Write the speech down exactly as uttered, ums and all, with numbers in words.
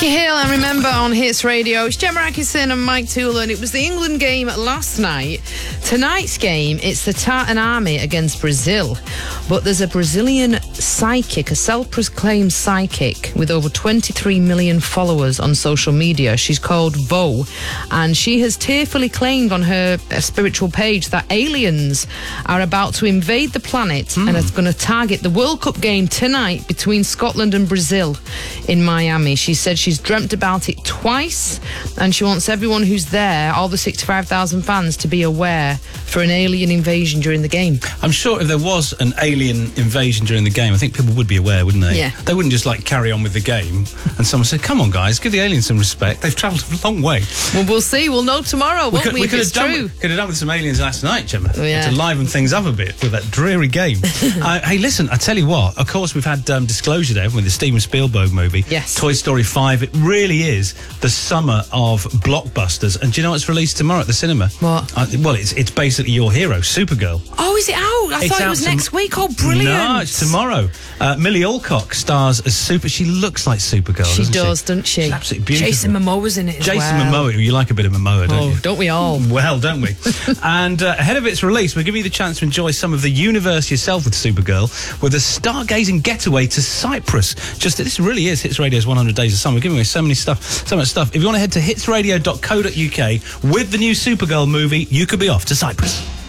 Becky Hill, I remember on Hits Radio. It's Gemma Atkinson and Mike Toolan. It was the England game last night. Tonight's game, it's the Tartan Army against Brazil. But there's a Brazilian psychic, a self-proclaimed psychic with over twenty-three million followers on social media. She's called Vo, and she has tearfully claimed on her uh, spiritual page that aliens are about to invade the planet mm. and are going to target the World Cup game tonight between Scotland and Brazil in Miami. She said she's dreamt about it twice, and she wants everyone who's there, all the sixty-five thousand fans, to be aware for an alien invasion during the game. I'm sure if there was an alien invasion during the game, I think people would be aware, wouldn't they? Yeah. They wouldn't just, like, carry on with the game and someone said, come on, guys, give the aliens some respect. They've travelled a long way. Well, we'll see. We'll know tomorrow, won't we, we, we could if it's have true. Done, could have done with some aliens last night, Gemma, oh, yeah. to liven things up a bit with that dreary game. uh, hey, listen, I tell you what, of course, we've had um, Disclosure Day with the Steven Spielberg movie. Yes. Toy Story five. It really is the summer of blockbusters. And do you know what's released tomorrow at the cinema? What? Uh, well, it's it's basically your hero, Supergirl. Oh, is it out? I It's thought it out was tom- next week. Oh, brilliant. No, it's tomorrow. Uh, Millie Alcock stars as Super... She looks like Supergirl, She doesn't does, she? doesn't she? She's absolutely beautiful. Jason Momoa's in it as Jason well. Momoa. You like a bit of Momoa, don't Oh, you? don't we all? Well, don't we? And uh, ahead of its release, we're giving you the chance to enjoy some of the universe yourself with Supergirl with a stargazing getaway to Cyprus. Just this really is Hits Radio's one hundred Days of Summer. We're giving away so many stuff, so much stuff. If you want to head to hits radio dot co dot uk with the new Supergirl movie, you could be off to Cyprus.